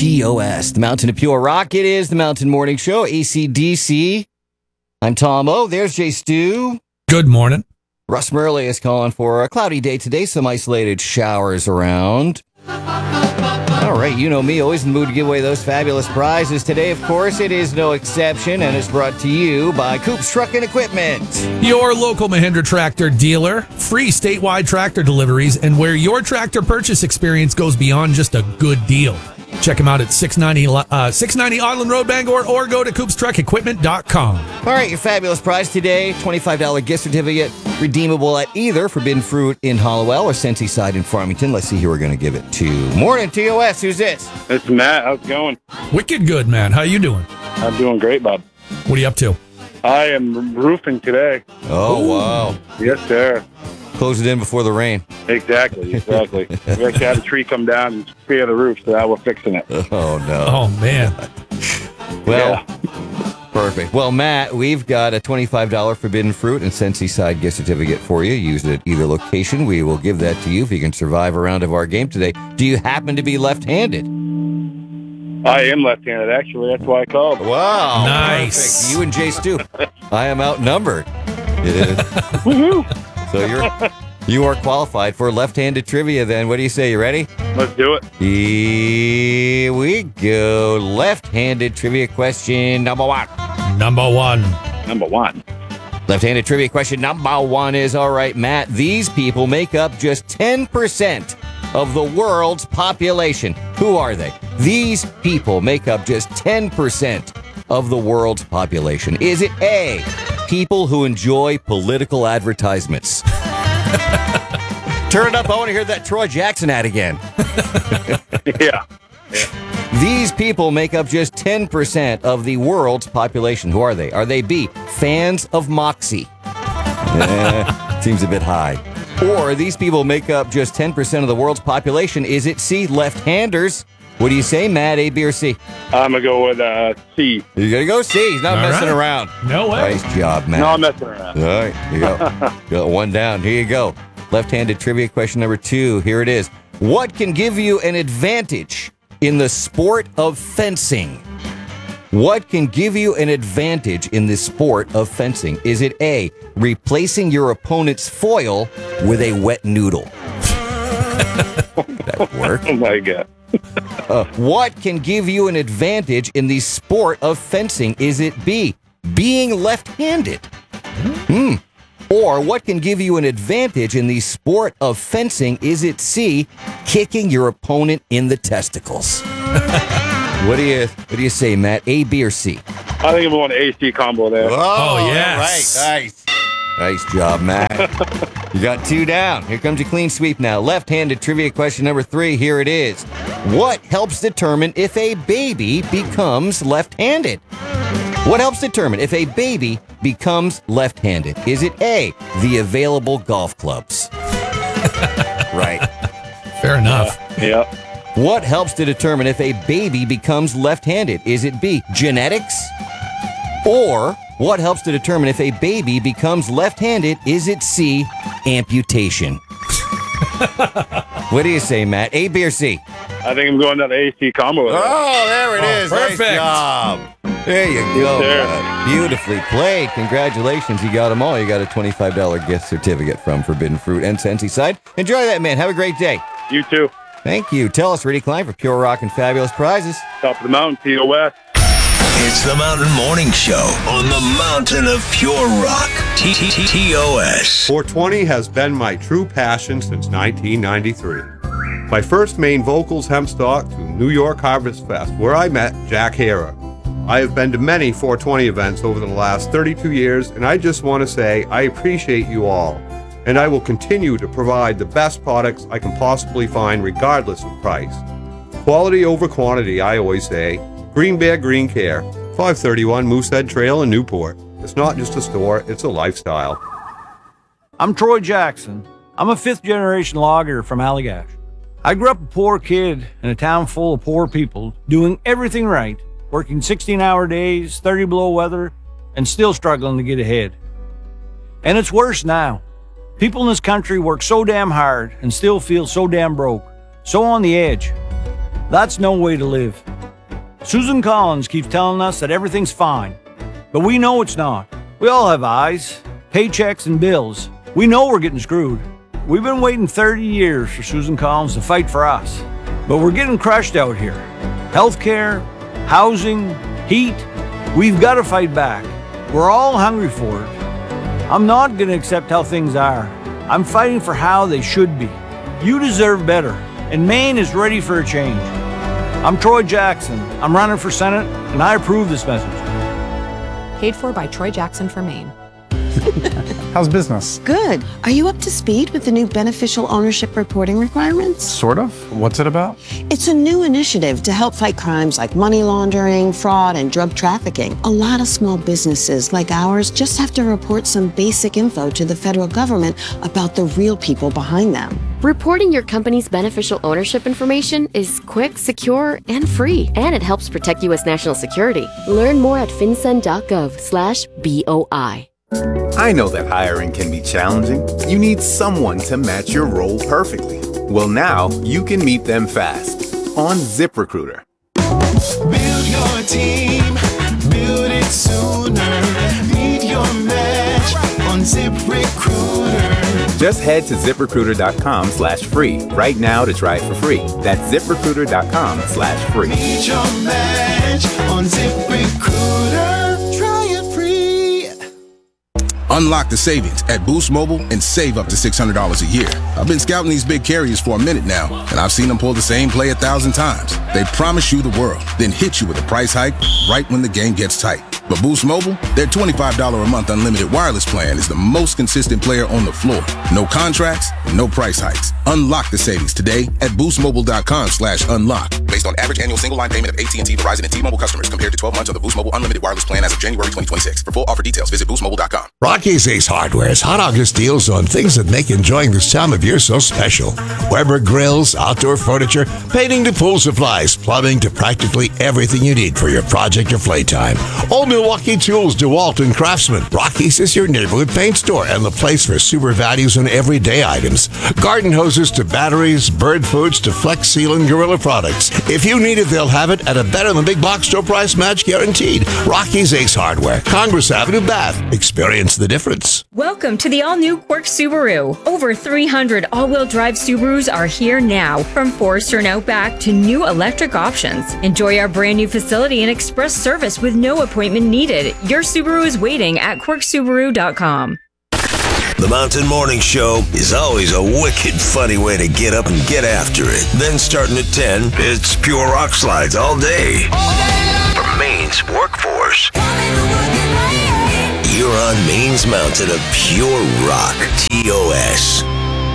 TOS, the Mountain of Pure Rock. It is the Mountain Morning Show, AC/DC. I'm Tom O. There's Jay Stu. Good morning. Russ Murley is calling for a cloudy day today, some isolated showers around. All right, you know me, always in the mood to give away those fabulous prizes. Today, of course, it is no exception, and it's brought to you by Coops Truck and Equipment. Your local Mahindra tractor dealer, free statewide tractor deliveries, and where your tractor purchase experience goes beyond just a good deal. Check them out at 690 Island Road, Bangor, or go to CoopsTruckEquipment.com. All right, your fabulous prize today, $25 gift certificate, redeemable at either Forbidden Fruit in Hollowell or Sensi Side in Farmington. Let's see who we're going to give it to. Morning, TOS. Who's this? It's Matt. How's it going? Wicked good, man. How you doing? I'm doing great, Bob. What are you up to? I am roofing today. Oh, wow. Yes, sir. Close it in before the rain. Exactly. We actually had a tree come down and spear the roof, so now we're fixing it. Oh, no. Oh, man. Well, perfect. Well, Matt, we've got a $25 Forbidden Fruit and Sensi Side gift certificate for you. Use it at either location. We will give that to you if you can survive a round of our game today. Do you happen to be left-handed? I am left-handed, actually. That's why I called. Wow. Nice. Perfect. You and Jay Stu. I am outnumbered. Woohoo! So you are qualified for left-handed trivia then. What do you say? You ready? Let's do it. Here we go. Left-handed trivia question number one. Number one. Left-handed trivia question number one is, all right, Matt, these people make up just 10% of the world's population. Who are they? These people make up just 10% of the world's population. Is it A, people who enjoy political advertisements? Turn it up. I want to hear that Troy Jackson ad again. Yeah. These people make up just 10% of the world's population. Who are they? Are they B, fans of Moxie? Seems a bit high. Or these people make up just 10% of the world's population. Is it C, left-handers? What do you say, Matt, A, B, or C? I'm going to go with C. You're going to go C. He's not All messing right. around. No way. Nice job, Matt. No, I'm messing around. All right, here you go. Got one down. Here you go. Left-handed trivia question number two. Here it is. What can give you an advantage in the sport of fencing? What can give you an advantage in the sport of fencing? Is it A, replacing your opponent's foil with a wet noodle? That would work. Oh, my God. What can give you an advantage in the sport of fencing? Is it B, being left-handed? Or what can give you an advantage in the sport of fencing? Is it C, kicking your opponent in the testicles? What do you say, Matt? A, B, or C? I think I'm going AC combo there. Oh, yes. All right. Nice. Nice job, Matt. You got two down. Here comes your clean sweep now. Left-handed trivia question number three. Here it is. What helps determine if a baby becomes left-handed? What helps determine if a baby becomes left-handed? Is it A, the available golf clubs? Right. Fair enough. Yeah. What helps to determine if a baby becomes left-handed? Is it B, genetics? Or what helps to determine if a baby becomes left-handed? Is it C, amputation? What do you say, Matt? A, B, or C? I think I'm going to the AC combo there. Oh, there it is. Perfect. Nice job. There you go. Yes, Beautifully played. Congratulations. You got them all. You got a $25 gift certificate from Forbidden Fruit and Sensi Side. Enjoy that, man. Have a great day. You too. Thank you. Tell us, Rudy Klein, for Pure Rock and fabulous prizes. Top of the mountain, TOS. It's the Mountain Morning Show on the Mountain of Pure Rock. TOS. 420 has been my true passion since 1993. My first main vocals hempstock to New York Harvest Fest, where I met Jack Hara. I have been to many 420 events over the last 32 years, and I just want to say I appreciate you all. And I will continue to provide the best products I can possibly find regardless of price. Quality over quantity, I always say. Green Bear Green Care, 531 Moosehead Trail in Newport. It's not just a store, it's a lifestyle. I'm Troy Jackson. I'm a fifth-generation logger from Allagash. I grew up a poor kid in a town full of poor people, doing everything right, working 16-hour days, 30 below weather, and still struggling to get ahead. And it's worse now. People in this country work so damn hard and still feel so damn broke, so on the edge. That's no way to live. Susan Collins keeps telling us that everything's fine, but we know it's not. We all have eyes, paychecks, and bills. We know we're getting screwed. We've been waiting 30 years for Susan Collins to fight for us, but we're getting crushed out here. Healthcare, housing, heat, we've got to fight back. We're all hungry for it. I'm not going to accept how things are. I'm fighting for how they should be. You deserve better, and Maine is ready for a change. I'm Troy Jackson. I'm running for Senate, and I approve this message. Paid for by Troy Jackson for Maine. How's business? Good. Are you up to speed with the new beneficial ownership reporting requirements? Sort of. What's it about? It's a new initiative to help fight crimes like money laundering, fraud, and drug trafficking. A lot of small businesses like ours just have to report some basic info to the federal government about the real people behind them. Reporting your company's beneficial ownership information is quick, secure, and free. And it helps protect U.S. national security. Learn more at fincen.gov/BOI. I know that hiring can be challenging. You need someone to match your role perfectly. Well, now you can meet them fast on ZipRecruiter. Build your team, build it sooner. Meet your match on ZipRecruiter. Just head to ZipRecruiter.com/free right now to try it for free. That's ZipRecruiter.com/free. Meet your match on ZipRecruiter. Try it free. Unlock the savings at Boost Mobile and save up to $600 a year. I've been scouting these big carriers for a minute now, and I've seen them pull the same play 1,000 times. They promise you the world, then hit you with a price hike right when the game gets tight. But Boost Mobile, their $25 a month unlimited wireless plan is the most consistent player on the floor. No contracts, no price hikes. Unlock the savings today at boostmobile.com/unlock. Based on average annual single line payment of AT&T, Verizon, and T-Mobile customers compared to 12 months of the Boost Mobile unlimited wireless plan as of January 2026. For full offer details, visit boostmobile.com. Rocky's Ace Hardware's Hot August deals on things that make enjoying this time of year so special. Weber grills, outdoor furniture, painting to pool supplies, plumbing to practically everything you need for your project or playtime. Old Milwaukee Tools, DeWalt, and Craftsman. Rocky's is your neighborhood paint store and the place for super values on everyday items. Garden hoses to batteries, bird foods to Flex Seal and Gorilla products. If you need it, they'll have it at a better than big box store price match guaranteed. Rocky's Ace Hardware, Congress Avenue, Bath. Experience the difference. Welcome to the all-new Quirk Subaru. Over 300 all-wheel drive Subarus are here now, from Forester and Outback to new electric options. Enjoy our brand new facility and express service with no appointment needed. Your Subaru is waiting at quirksubaru.com. The Mountain Morning Show is always a wicked funny way to get up and get after it. Then starting at 10, it's pure rock slides all day. For Maine's workforce. You're on Maine's Mountain of pure rock. TOS.